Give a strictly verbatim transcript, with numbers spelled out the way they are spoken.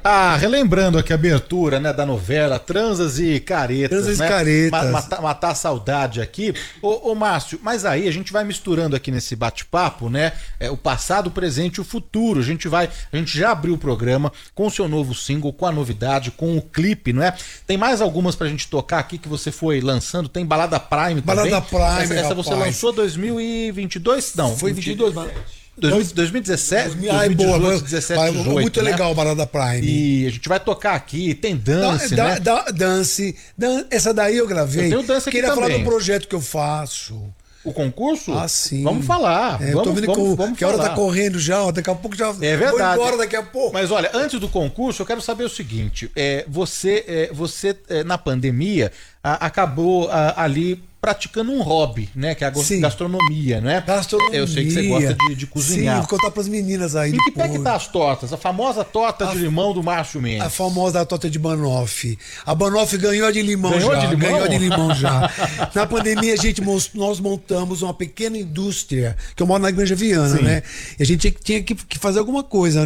Ah, relembrando aqui a abertura, né, da novela Transas e Caretas. Transas né? e Caretas. Ma matar, matar a saudade aqui. Ô, ô Márcio, mas aí a gente vai misturando aqui nesse bate-papo, né, é, o passado, o presente e o futuro. A gente vai, a gente já abriu o programa com o seu novo single, com a novidade, com o clipe, não é? Tem mais algumas pra gente tocar aqui que você foi lançando? Tem Balada Prime também? Balada Prime, Essa, essa você rapaz. lançou em dois mil e vinte e dois? Não. Foi vinte e dois, mano. dois mil e dezessete, Ai, boa, dois mil e dezessete, vai, dezoito, muito né? legal a Balada Prime. E a gente vai tocar aqui, tem dance, da, né? Da, dance, dan- essa daí eu gravei. Eu tenho dance aqui Queria falar também. do projeto que eu faço. O concurso? Ah, sim. Vamos falar. É, eu vamos, tô vendo vamos, que, o- vamos que a hora falar. tá correndo já, ó, daqui a pouco já É verdade. vou embora daqui a pouco. Mas olha, antes do concurso, eu quero saber o seguinte: é, você, é, você é, na pandemia, a, acabou a, ali praticando um hobby, né? Que é a go- Sim. gastronomia, né? Gastronomia. Eu sei que você gosta de, de cozinhar. Sim, vou contar pras meninas aí. E que pé que depois. tá as tortas? A famosa torta de limão do Márcio Mendes. A famosa torta de banoffee. A banoffee ganhou de limão Ganhou já. de limão? Ganhou de limão já. Na pandemia, a gente, mos- nós montamos uma pequena indústria, que eu moro na Granja Viana, Sim. né? E a gente tinha que que fazer alguma coisa,